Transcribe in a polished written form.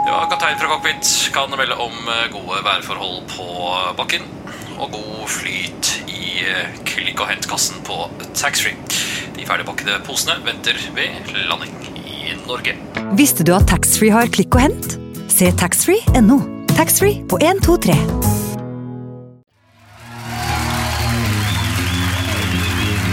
Ja, kaptein fra cockpit kan melde om gode værforhold på bakken og god flyt i klikk- og hentkassen på taxfree. De ferdigpakkede posene venter ved landing i Norge. Visste du at taxfree har klikk og hent? Se taxfree.no. Taxfree på 123.